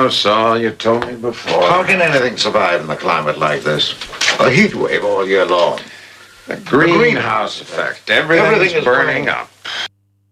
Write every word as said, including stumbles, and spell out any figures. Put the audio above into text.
never saw. You told me before. How can anything survive in a climate like this? A heat wave all year long. The greenhouse effect. Everything's Everything is burning burning. up.